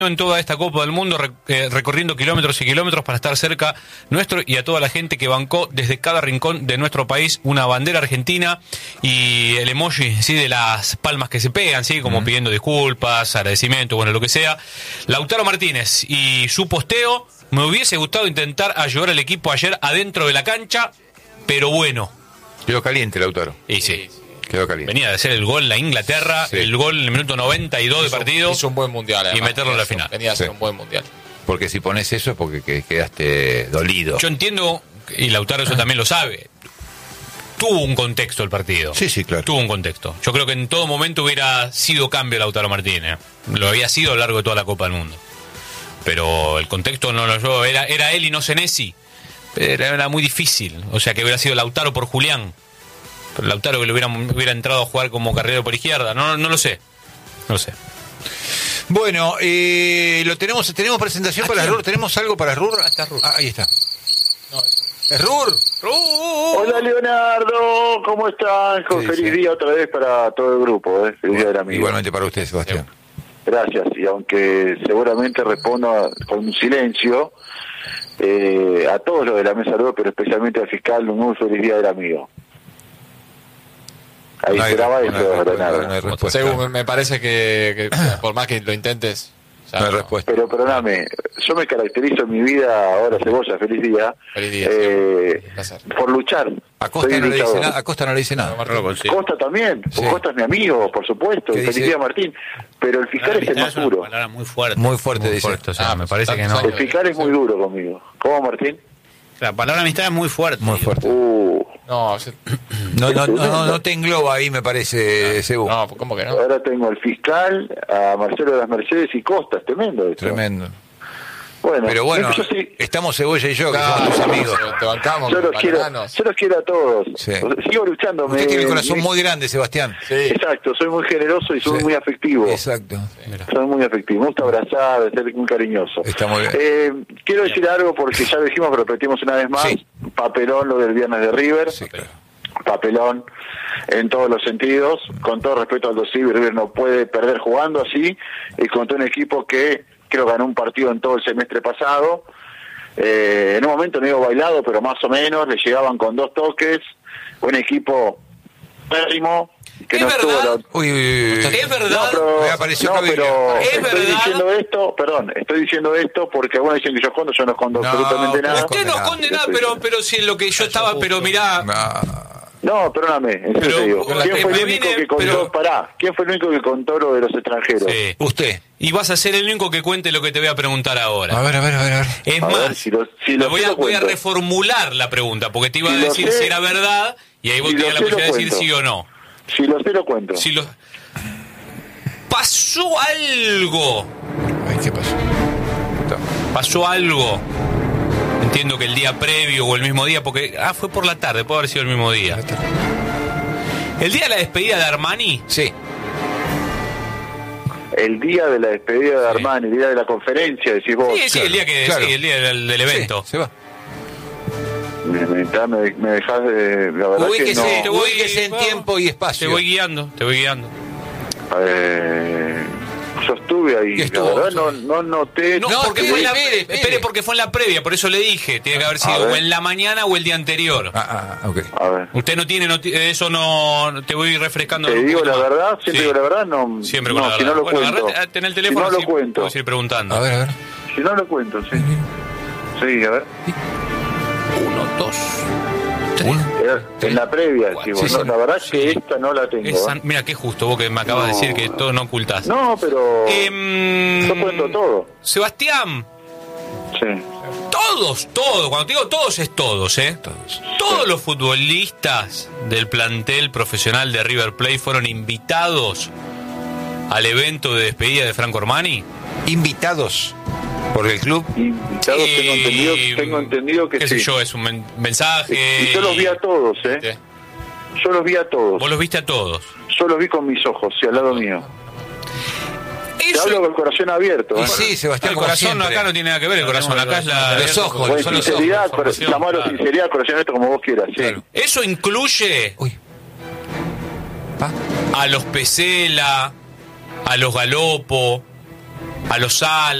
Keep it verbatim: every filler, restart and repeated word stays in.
en toda esta Copa del Mundo, rec- eh, recorriendo kilómetros y kilómetros para estar cerca nuestro y a toda la gente que bancó desde cada rincón de nuestro país una bandera argentina y el emoji, sí, de las palmas que se pegan, sí, como uh-huh. pidiendo disculpas, agradecimiento, bueno, lo que sea. Lautaro Martínez y su posteo. Me hubiese gustado intentar ayudar al equipo ayer adentro de la cancha, pero bueno. Quedó caliente Lautaro. Y sí. Quedó caliente. Venía de hacer el gol la Inglaterra, sí. el gol en el minuto noventa y dos hizo, de partido. Hizo un buen mundial, además, y meterlo en la final. Venía a hacer sí. un buen mundial. Porque si pones eso es porque quedaste dolido. Yo entiendo, y Lautaro eso también lo sabe, tuvo un contexto el partido. Sí, sí, claro. Tuvo un contexto. Yo creo que en todo momento hubiera sido cambio Lautaro Martínez. Lo había sido a lo largo de toda la Copa del Mundo. Pero el contexto no lo llevó. Era, era él y no Senesi. Era, era muy difícil. O sea, que hubiera sido Lautaro por Julián. Pero Lautaro que le hubiera, hubiera entrado a jugar como carrilero por izquierda. No, no lo sé. No lo sé. Bueno, eh, lo tenemos tenemos presentación para Rur. ¿Tenemos algo para Rur? Ah, ahí está. No, ¿es Rur? Hola Leonardo, ¿cómo están? Con feliz sí. día otra vez para todo el grupo. ¿eh? Feliz día del amigo. Igualmente para usted, Sebastián. Gracias. Y aunque seguramente respondo con un silencio, eh, a todos los de la mesa luego, pero especialmente al fiscal, un muy feliz día del amigo. Ahí no se graba eso, no Leonardo. No hay respuesta. Según me parece que, que por más que lo intentes, no hay no. respuesta. Pero perdóname, yo me caracterizo en mi vida, ahora Cebolla, feliz día, feliz día eh, por luchar. A Costa, no le, dice nada, a Costa no le dice nada. No, Costa también, sí. Costa es mi amigo, por supuesto, feliz día Martín. Pero el fiscal es el más duro. Muy fuerte. Muy fuerte, muy dice. Fuerte, o sea, ah, me parece que no. El fiscal es muy duro conmigo. ¿Cómo, Martín? La palabra amistad es muy fuerte. Muy fuerte. Uh. No, no, no, no, no te engloba ahí, me parece, Sebu. No, ¿cómo que no? Ahora tengo al fiscal, a Marcelo de las Mercedes y Costa, es tremendo esto. Tremendo. Bueno, pero bueno, yo sí, estamos Cebolla y yo, que claro, somos tus amigos. Te bancamos, yo los, quiero, yo los quiero a todos. Sí. Sigo luchando. Usted me, tiene el corazón me... muy grande, Sebastián. Sí. Exacto, soy muy generoso y soy sí. muy afectivo. Exacto. Sí. Soy muy afectivo, me gusta abrazar, ser muy cariñoso. Está muy bien. Eh, quiero decir algo porque ya lo dijimos, pero repetimos una vez más. Sí. Papelón lo del viernes de River. Sí, claro. Papelón en todos los sentidos. Con todo respeto al Dosivi, River no puede perder jugando así y contra un equipo que creo que ganó un partido en todo el semestre pasado. Eh, en un momento no iba bailado, pero más o menos, le llegaban con dos toques. Un equipo pérrimo que ¿Es no verdad? estuvo. La... Uy, uy, uy. Es verdad. No, pero, Me apareció no, pero ¿Es estoy verdad? diciendo esto, perdón, estoy diciendo esto porque algunos dicen que yo escondo, yo no escondo no, absolutamente nada. Usted no esconde nada, pero, pero si lo que yo estaba, pero mirá. No. No, perdóname, en serio Pero, te digo. ¿Quién fue el único viene, que contó? pero... Pará, ¿quién fue el único que contó lo de los extranjeros? Sí. Usted. Y vas a ser el único que cuente lo que te voy a preguntar ahora. A ver, a ver, a ver. A ver. Es a más, ver, si lo, si lo voy, a, lo voy a reformular la pregunta, porque te iba si a decir sé, si era verdad, y ahí vos si tenías la sé, posibilidad de decir cuento. sí o no. Si lo sé, lo cuento. Si lo... Pasó algo. Ay, ¿qué pasó? Pasó algo. Entiendo que el día previo o el mismo día, porque... Ah, fue por la tarde, puede haber sido el mismo día. ¿El día de la despedida de Armani? Sí. El día de la despedida de Armani, el día de la conferencia, decís vos. Sí, sí, claro, el día que claro. sí, el día del, del evento. Sí, se va. Me, me, me, me dejás de... La verdad Ubíquese, que no... te voy, ubíquese en bueno, tiempo y espacio. Te voy guiando, te voy guiando. Eh, yo estuve ahí, ¿Y estuvo? la verdad no, no noté... No, No, porque espere, fue en la, espere, espere. espere, porque fue en la previa, por eso le dije, tiene que haber sido o en la mañana o el día anterior. Ah, ah, ok. A ver. Usted no tiene noti- eso, no te voy refrescando. Te un digo poquito la más. verdad, siempre Sí. digo la verdad, no, Siempre con no la si verdad. no lo Bueno, cuento. agarrate, ten el teléfono, si no lo así cuento. puedes ir preguntando. A ver, a ver. Si no lo cuento, sí. Sí, a ver. Uno, dos, tres. Era en la previa, sí, Sí, no, sí. la verdad Sí. que esta no la tengo. Esa- ¿eh? mira qué justo, vos que me acabas No. de decir que todo no ocultás. No, pero Em, yo cuento todo. Sebastián, Sí. todos, todos, cuando te digo todos es todos, ¿eh? Todos. Todos los futbolistas del plantel profesional de River Plate fueron invitados al evento de despedida de Franco Armani. Invitados por el club. Invitados, Y- tengo entendido, tengo entendido que qué sí. sé yo, es un men- mensaje. Y yo los vi a todos, ¿eh? Sí. Yo los vi a todos. Vos los viste a todos. Yo los vi con mis ojos, sí, al lado mío. Te Eso, hablo con el corazón abierto. Y ¿eh? sí, Sebastián, el como corazón siempre. acá no tiene nada que ver, el corazón acá es la, Los ojos, Bueno, son los sinceridad, ojos, cor- información, llamarlo claro. sinceridad, corazón esto como vos quieras, sí. Claro. Eso incluye Uy. Pa. a los Pesela, a los Galopo, a los Salas,